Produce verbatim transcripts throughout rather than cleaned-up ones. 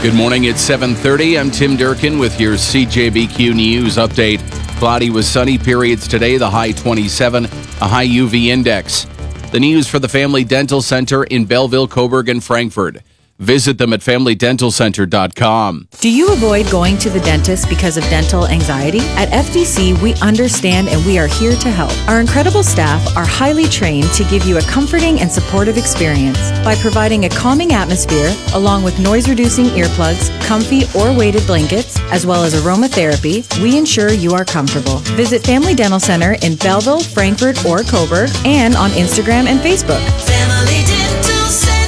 Good morning, it's seven thirty. I'm Tim Durkin with your C J B Q News update. Cloudy with sunny periods today, the high twenty-seven, a high U V index. The news for the Family Dental Center in Belleville, Cobourg, and Frankfort. Visit them at family dental center dot com. Do you avoid going to the dentist because of dental anxiety? At F D C, we understand and we are here to help. Our incredible staff are highly trained to give you a comforting and supportive experience by providing a calming atmosphere along with noise-reducing earplugs, comfy or weighted blankets, as well as aromatherapy. We ensure you are comfortable. Visit Family Dental Center in Belleville, Frankfort, or Cobourg, and on Instagram and Facebook. Family Dental Center.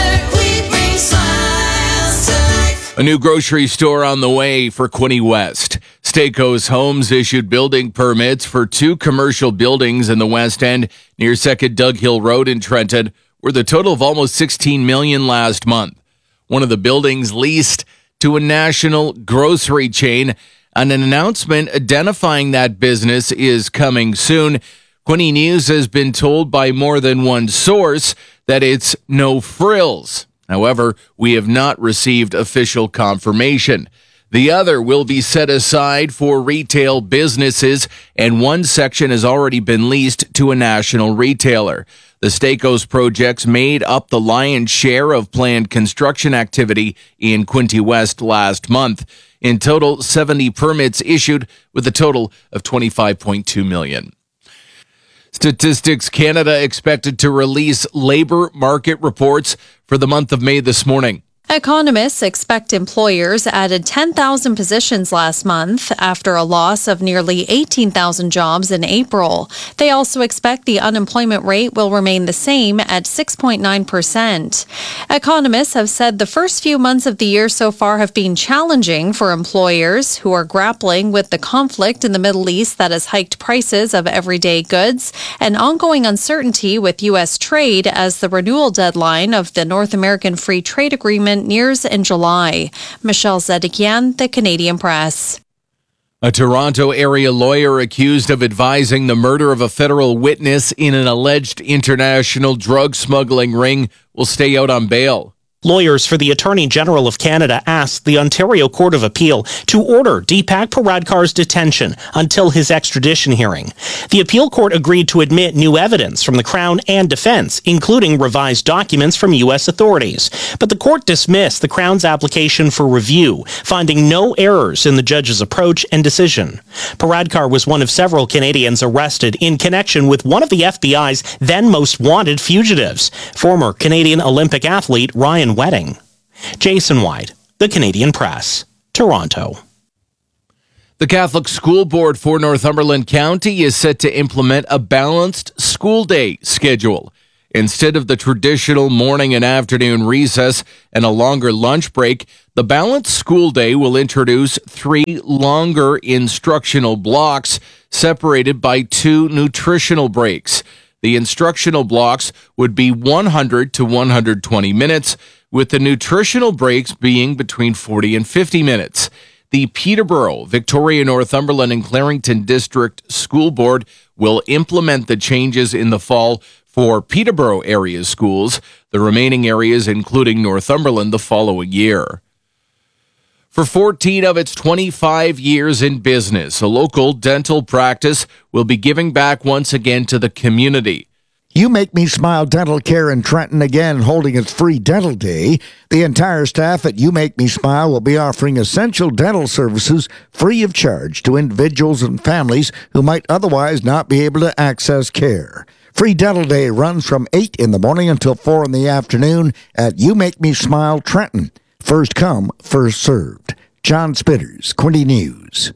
A new grocery store on the way for Quinte West. Stakos Homes issued building permits for two commercial buildings in the West End near Second Doug Hill Road in Trenton, worth a total of almost sixteen million dollars last month. One of the buildings leased to a national grocery chain. And an announcement identifying that business is coming soon. Quinte News has been told by more than one source that it's no frills. However, we have not received official confirmation. The other will be set aside for retail businesses, and one section has already been leased to a national retailer. The Stakos projects made up the lion's share of planned construction activity in Quinte West last month. In total, seventy permits issued with a total of twenty-five point two million dollars. Statistics Canada expected to release labor market reports for the month of May this morning. Economists expect employers added ten thousand positions last month after a loss of nearly eighteen thousand jobs in April. They also expect the unemployment rate will remain the same at six point nine percent. Economists have said the first few months of the year so far have been challenging for employers who are grappling with the conflict in the Middle East that has hiked prices of everyday goods and ongoing uncertainty with U S trade as the renewal deadline of the North American Free Trade Agreement nears in July. Michelle Zedekian, The Canadian Press. A Toronto area lawyer accused of advising the murder of a federal witness in an alleged international drug smuggling ring will stay out on bail. Lawyers for the Attorney General of Canada asked the Ontario Court of Appeal to order Deepak Paradkar's detention until his extradition hearing. The appeal court agreed to admit new evidence from the Crown and defense, including revised documents from U S authorities. But the court dismissed the Crown's application for review, finding no errors in the judge's approach and decision. Paradkar was one of several Canadians arrested in connection with one of the F B I's then most wanted fugitives, former Canadian Olympic athlete Ryan Wedding. Jason White, The Canadian Press, Toronto. The Catholic School Board for Northumberland County is set to implement a balanced school day schedule. Instead of the traditional morning and afternoon recess and a longer lunch break, the balanced school day will introduce three longer instructional blocks separated by two nutritional breaks. The instructional blocks would be one hundred to one hundred twenty minutes, with the nutritional breaks being between forty and fifty minutes. The Peterborough, Victoria, Northumberland, and Clarington District School Board will implement the changes in the fall for Peterborough area schools, the remaining areas, including Northumberland, the following year. For fourteen of its twenty-five years in business, a local dental practice will be giving back once again to the community. You Make Me Smile Dental Care in Trenton again holding its free dental day. The entire staff at You Make Me Smile will be offering essential dental services free of charge to individuals and families who might otherwise not be able to access care. Free Dental Day runs from eight in the morning until four in the afternoon at You Make Me Smile Trenton. First come, first served. John Spitters, Quinte News.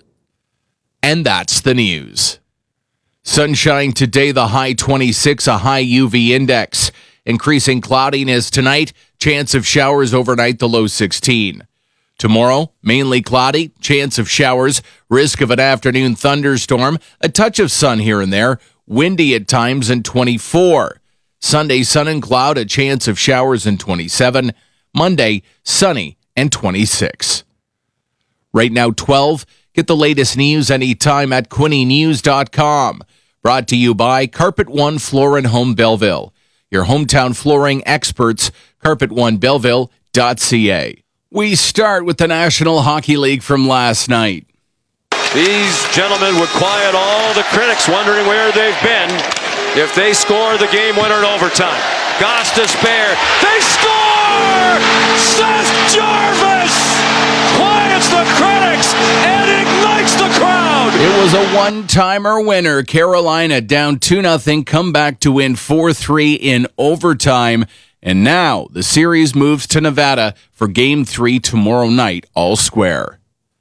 And that's the news. Sunshine today, the high twenty-six, a high U V index. Increasing cloudiness tonight, chance of showers overnight, the low sixteen. Tomorrow, mainly cloudy, chance of showers, risk of an afternoon thunderstorm, a touch of sun here and there, windy at times, and twenty-four. Sunday, sun and cloud, a chance of showers, and twenty-seven. Monday, sunny and twenty-six. Right now, twelve. Get the latest news anytime at quinte news dot com. Brought to you by Carpet One Floor and Home Belleville. Your hometown flooring experts, carpet one belleville dot c a. We start with the National Hockey League from last night. These gentlemen would quiet all the critics wondering where they've been if they score the game winner in overtime. Goss to spare. They score! Seth Jarvis quiets the critics and ignites the crowd. It was a one-timer winner. Carolina down two nothing, come back to win four three in overtime. And now the series moves to Nevada for game three tomorrow night, all square.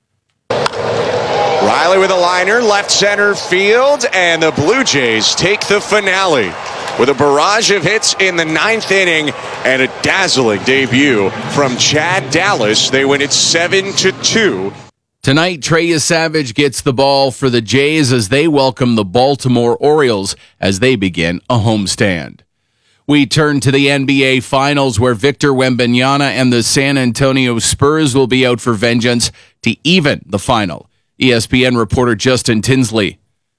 Riley with a liner, left center field, and the Blue Jays take the finale with a barrage of hits in the ninth inning and a dazzling debut from Chad Dallas. They win it seven to two. Tonight, Trey Savage gets the ball for the Jays as they welcome the Baltimore Orioles as they begin a homestand. We turn to the N B A Finals where Victor Wembanyama and the San Antonio Spurs will be out for vengeance to even the final. E S P N reporter Justin Tinsley.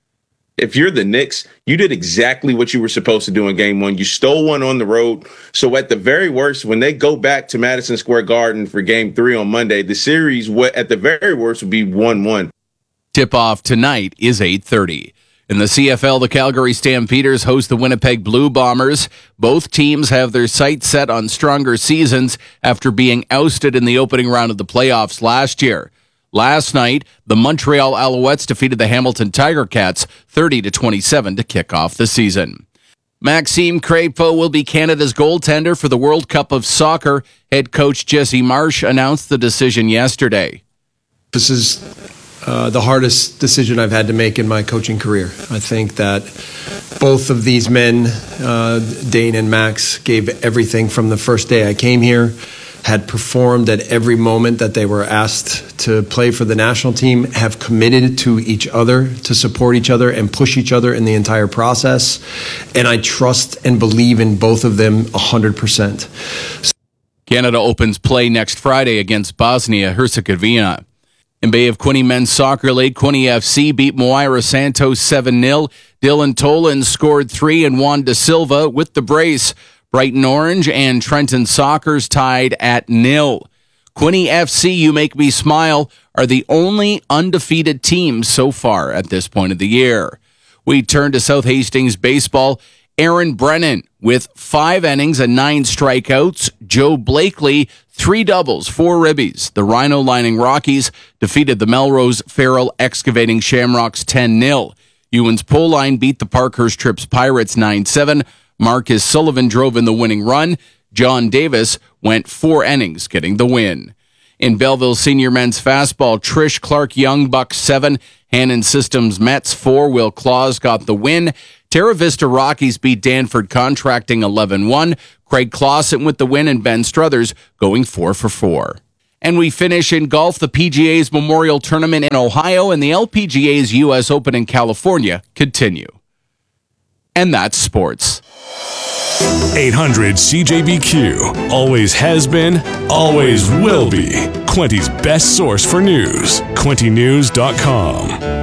If you're the Knicks, you did exactly what you were supposed to do in game one. You stole one on the road. So at the very worst, when they go back to Madison Square Garden for game three on Monday, the series at the very worst would be one one. Tip-off tonight is eight thirty. In the C F L, the Calgary Stampeders host the Winnipeg Blue Bombers. Both teams have their sights set on stronger seasons after being ousted in the opening round of the playoffs last year. Last night, the Montreal Alouettes defeated the Hamilton Tiger Cats thirty to twenty-seven to kick off the season. Maxime Crépeau will be Canada's goaltender for the World Cup of Soccer. Head coach Jesse Marsh announced the decision yesterday. This is uh, the hardest decision I've had to make in my coaching career. I think that both of these men, uh, Dane and Max, gave everything from the first day I came here, had performed at every moment that they were asked to play for the national team, have committed to each other, to support each other and push each other in the entire process. And I trust and believe in both of them one hundred percent. Canada opens play next Friday against Bosnia-Herzegovina. In Bay of Quinte Men's Soccer League, Quinte F C beat Moira Santos seven nil. Dylan Tolan scored three and Juan De Silva with the brace. Brighton Orange and Trenton Soccer's tied at nil. Quinte F C, You Make Me Smile, are the only undefeated teams so far at this point of the year. We turn to South Hastings baseball. Aaron Brennan with five innings and nine strikeouts. Joe Blakely, three doubles, four ribbies. The Rhino Lining Rockies defeated the Melrose Farrell Excavating Shamrocks ten nil. Ewan's Poline beat the Parkhurst Trips Pirates nine seven. Marcus Sullivan drove in the winning run. John Davis went four innings, getting the win. In Belleville Senior Men's Fastball, Trish Clark Young Bucks seven, Hannon Systems Mets four, Will Claus got the win. Terra Vista Rockies beat Danford Contracting eleven one. Craig Clausen with the win and Ben Struthers going four for four. And we finish in golf. The P G A's Memorial Tournament in Ohio and the L P G A's U S Open in California continue. And that's sports. eight hundred C J B Q. Always has been, always will be. Quinte's best source for news. Quinte News dot com.